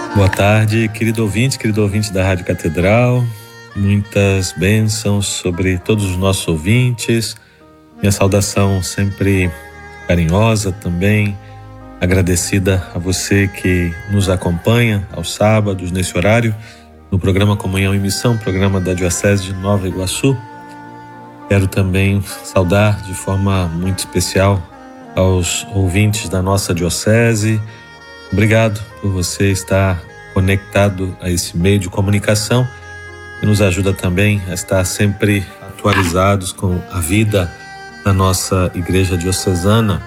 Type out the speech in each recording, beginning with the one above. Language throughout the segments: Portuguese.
Boa tarde, querido ouvinte da Rádio Catedral. Muitas bênçãos sobre todos os nossos ouvintes. Minha saudação sempre carinhosa também, agradecida a você que nos acompanha aos sábados nesse horário, no programa Comunhão e Missão, programa da Diocese de Nova Iguaçu. Quero também saudar de forma muito especial aos ouvintes da nossa Diocese. Obrigado por você estar conectado a esse meio de comunicação que nos ajuda também a estar sempre atualizados com a vida da nossa Igreja Diocesana.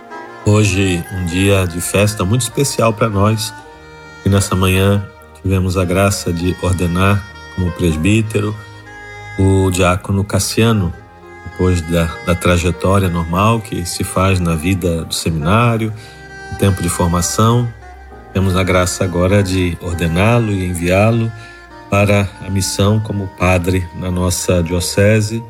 Hoje, um dia de festa muito especial para nós, e nessa manhã tivemos a graça de ordenar como presbítero o diácono Cassiano, depois da trajetória normal que se faz na vida do seminário, no tempo de formação. Temos a graça agora de ordená-lo e enviá-lo para a missão como padre na nossa diocese,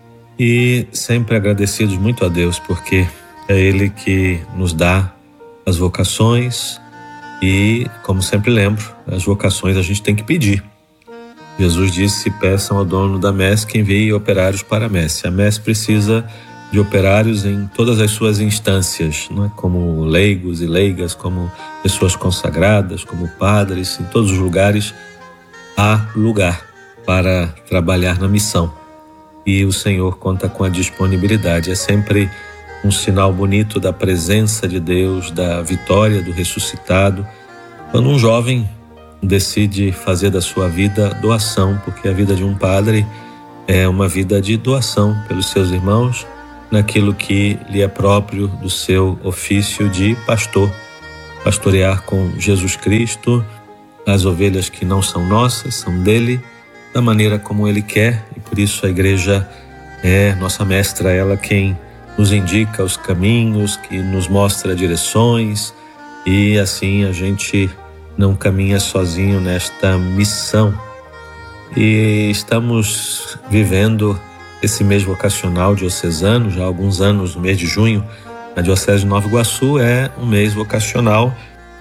e sempre agradecidos muito a Deus, porque é Ele que nos dá as vocações e, como sempre lembro, as vocações a gente tem que pedir. Jesus disse: peçam ao dono da messe que envie operários para a messe. A messe precisa de operários em todas as suas instâncias, não é? Como leigos e leigas, como pessoas consagradas, como padres. Em todos os lugares há lugar para trabalhar na missão, e o Senhor conta com a disponibilidade. É sempre um sinal bonito da presença de Deus, da vitória do ressuscitado, quando um jovem decide fazer da sua vida doação, porque a vida de um padre é uma vida de doação pelos seus irmãos, naquilo que lhe é próprio do seu ofício de pastor, pastorear com Jesus Cristo as ovelhas que não são nossas, são dele, da maneira como ele quer, e por isso a igreja é nossa mestra, ela quem nos indica os caminhos, que nos mostra direções, e assim a gente não caminha sozinho nesta missão. E estamos vivendo esse mês vocacional diocesano, já há alguns anos. No mês de junho, na Diocese de Nova Iguaçu, é um mês vocacional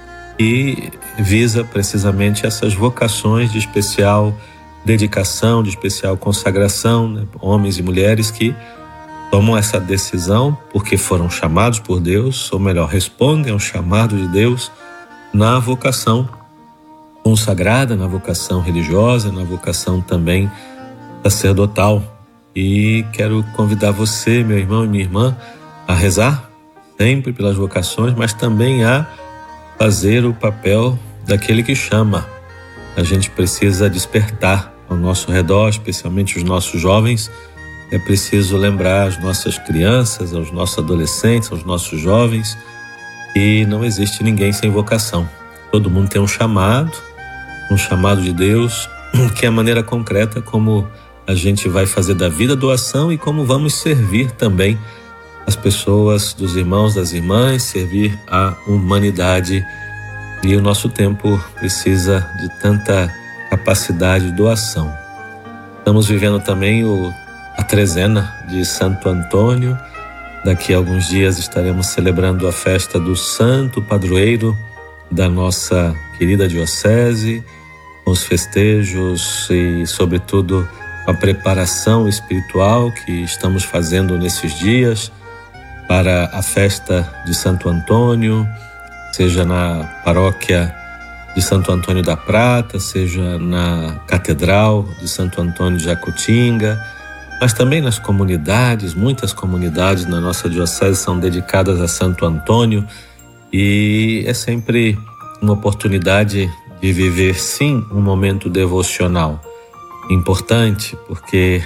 e visa precisamente essas vocações de especial dedicação, de especial consagração, né? Homens e mulheres que tomam essa decisão porque foram chamados por Deus, ou melhor, respondem ao chamado de Deus na vocação consagrada, na vocação religiosa, na vocação também sacerdotal. E quero convidar você, meu irmão e minha irmã, a rezar sempre pelas vocações, mas também a fazer o papel daquele que chama. A gente precisa despertar ao nosso redor, especialmente os nossos jovens. É preciso lembrar as nossas crianças, aos nossos adolescentes, aos nossos jovens, que não existe ninguém sem vocação. Todo mundo tem um chamado de Deus, que é a maneira concreta como a gente vai fazer da vida doação e como vamos servir também as pessoas, dos irmãos, das irmãs, servir a humanidade. E o nosso tempo precisa de tanta capacidade de doação. Estamos vivendo também a trezena de Santo Antônio. Daqui a alguns dias estaremos celebrando a festa do santo padroeiro da nossa querida diocese, com os festejos e, sobretudo, a preparação espiritual que estamos fazendo nesses dias para a festa de Santo Antônio, seja na paróquia de Santo Antônio da Prata, seja na Catedral de Santo Antônio de Jacutinga, mas também nas comunidades. Muitas comunidades na nossa diocese são dedicadas a Santo Antônio, e é sempre uma oportunidade de viver, sim, um momento devocional importante, porque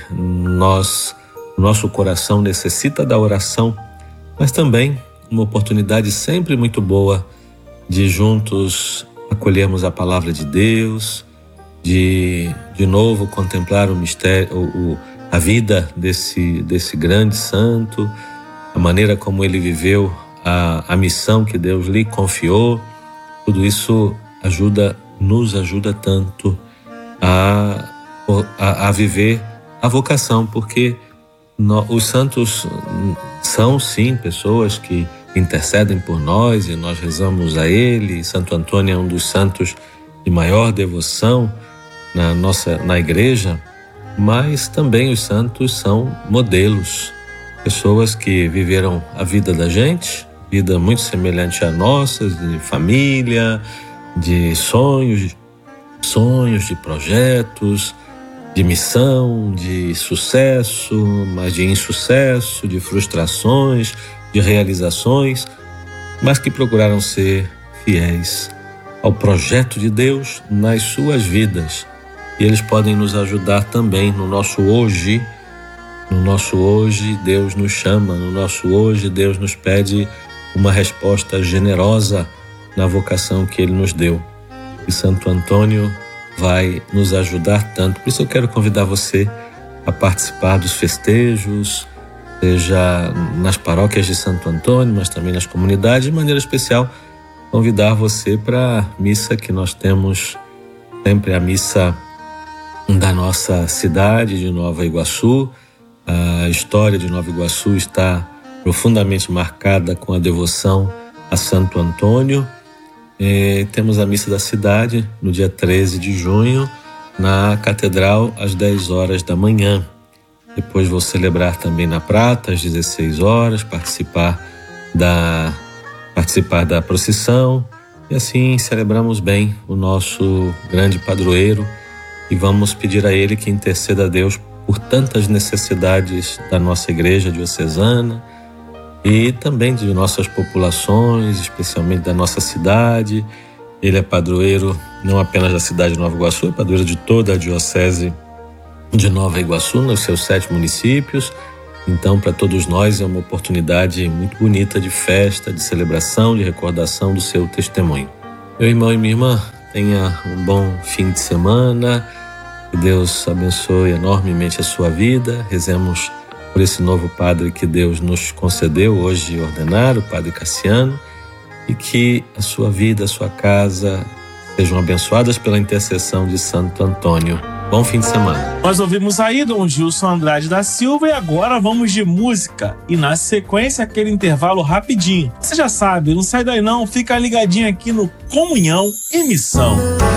nosso coração necessita da oração, mas também uma oportunidade sempre muito boa de juntos acolhermos a palavra de Deus, de novo contemplar o mistério, a vida desse grande santo, a maneira como ele viveu a missão que Deus lhe confiou. Tudo isso nos ajuda tanto a viver a vocação, porque os santos são sim pessoas que intercedem por nós e nós rezamos a ele. Santo Antônio é um dos santos de maior devoção na igreja, mas também os santos são modelos, pessoas que viveram a vida da gente, vida muito semelhante à nossa, de família, de sonhos, de projetos, de missão, de sucesso, mas de insucesso, de frustrações, de realizações, mas que procuraram ser fiéis ao projeto de Deus nas suas vidas. E eles podem nos ajudar também no nosso hoje. No nosso hoje, Deus nos chama. No nosso hoje, Deus nos pede uma resposta generosa na vocação que Ele nos deu. E Santo Antônio vai nos ajudar tanto. Por isso eu quero convidar você a participar dos festejos, seja nas paróquias de Santo Antônio, mas também nas comunidades. De maneira especial, convidar você para a missa que nós temos sempre, a missa da nossa cidade de Nova Iguaçu. A história de Nova Iguaçu está profundamente marcada com a devoção a Santo Antônio. Temos a missa da cidade no dia 13 de junho, na Catedral, às 10 horas da manhã. Depois vou celebrar também na Prata, às 16 horas, participar da procissão. E assim celebramos bem o nosso grande padroeiro e vamos pedir a Ele que interceda a Deus por tantas necessidades da nossa igreja diocesana e também de nossas populações, especialmente da nossa cidade. Ele é padroeiro não apenas da cidade de Nova Iguaçu, é padroeiro de toda a diocese de Nova Iguaçu, nos seus 7 municípios. Então, para todos nós é uma oportunidade muito bonita de festa, de celebração, de recordação do seu testemunho. Meu irmão e minha irmã, tenha um bom fim de semana, que Deus abençoe enormemente a sua vida. Rezemos por esse novo padre que Deus nos concedeu hoje ordenar, o Padre Cassiano, e que a sua vida, a sua casa sejam abençoadas pela intercessão de Santo Antônio. Bom fim de semana. Nós ouvimos aí Dom Gilson Andrade da Silva e agora vamos de música. E na sequência, aquele intervalo rapidinho. Você já sabe, não sai daí não, fica ligadinho aqui no Comunhão e Missão.